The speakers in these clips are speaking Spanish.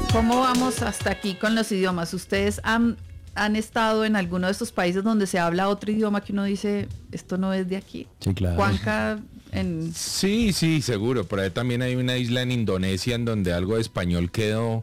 ¿Cómo vamos hasta aquí con los idiomas? ¿Ustedes han estado en alguno de estos países donde se habla otro idioma que uno dice, esto no es de aquí? Sí, claro. Juanca, Sí, seguro. Por ahí también hay una isla en Indonesia en donde algo de español quedó.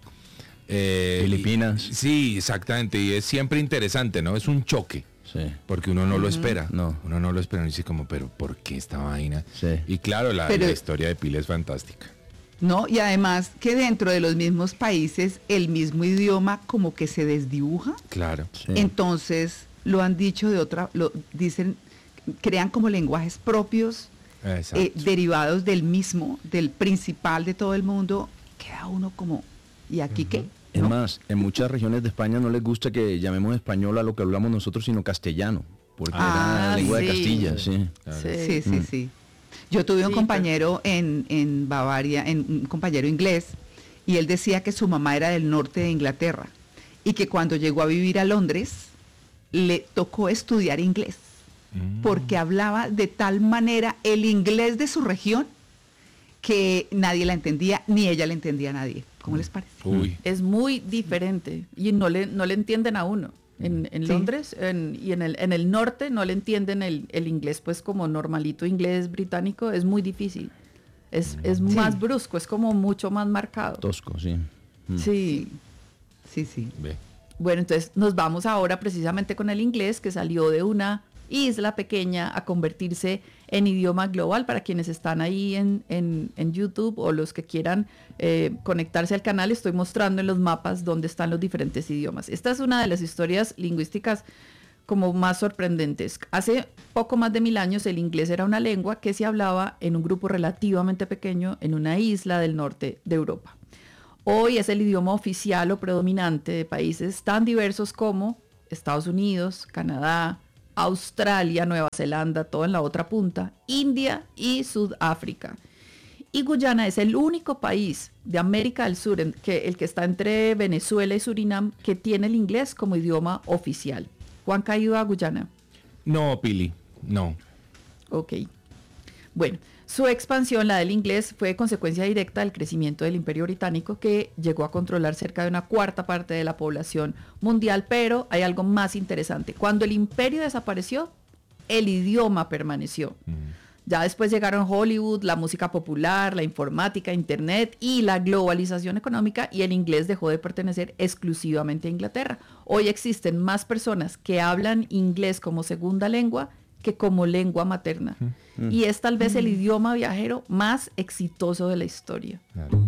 Filipinas. Sí, exactamente. Y es siempre interesante, ¿no? Es un choque. Sí. Porque uno no lo espera. No. Uno no lo espera. Uno dice como, pero ¿por qué esta vaina? Sí. Y claro, la historia de Pili es fantástica. No, y además que dentro de los mismos países el mismo idioma como que se desdibuja. Claro. Sí. Entonces lo han dicho lo dicen, crean como lenguajes propios, derivados del mismo, del principal de todo el mundo. Queda uno como, ¿y aquí qué? Es ¿No? más, en muchas regiones de España no les gusta que llamemos español a lo que hablamos nosotros, sino castellano, porque era lengua de Castilla, sí. Claro. Sí. Yo tuve un compañero en Bavaria, un compañero inglés, y él decía que su mamá era del norte de Inglaterra y que cuando llegó a vivir a Londres le tocó estudiar inglés porque hablaba de tal manera el inglés de su región que nadie la entendía, ni ella le entendía a nadie. ¿Cómo les parece? Uy. es muy diferente y no le entienden a uno. En Sí. Londres y en el norte no le entienden el inglés, pues como normalito inglés británico, es muy difícil. Es más brusco, es como mucho más marcado. Tosco, sí. Sí. Sí. Ve. Bueno, entonces nos vamos ahora precisamente con el inglés, que salió de una isla pequeña a convertirse en idioma global. Para quienes están ahí en YouTube o los que quieran conectarse al canal, estoy mostrando en los mapas dónde están los diferentes idiomas. Esta es una de las historias lingüísticas como más sorprendentes. Hace poco más de 1000 años el inglés era una lengua que se hablaba en un grupo relativamente pequeño en una isla del norte de Europa. Hoy es el idioma oficial o predominante de países tan diversos como Estados Unidos, Canadá, Australia, Nueva Zelanda, todo en la otra punta, India y Sudáfrica. Y Guyana es el único país de América del Sur, el que está entre Venezuela y Surinam, que tiene el inglés como idioma oficial. ¿Juanca ha ido a Guyana? No, Pili, no. Ok. Bueno, su expansión, la del inglés, fue consecuencia directa del crecimiento del Imperio Británico, que llegó a controlar cerca de una cuarta parte de la población mundial, pero hay algo más interesante. Cuando el imperio desapareció, el idioma permaneció. Ya después llegaron Hollywood, la música popular, la informática, Internet y la globalización económica, y el inglés dejó de pertenecer exclusivamente a Inglaterra. Hoy existen más personas que hablan inglés como segunda lengua que como lengua materna. Y es tal vez el idioma viajero más exitoso de la historia. Claro.